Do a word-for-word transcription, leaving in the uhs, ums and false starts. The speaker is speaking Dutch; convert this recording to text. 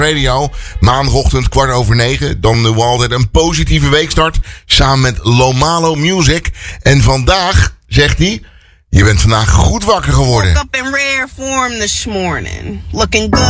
Radio. Maandagochtend kwart over negen. Dan doen we altijd een positieve weekstart. Samen met Lomalo Music. En vandaag, zegt hij, je bent vandaag goed wakker geworden. Woke up in rare form this morning. Looking good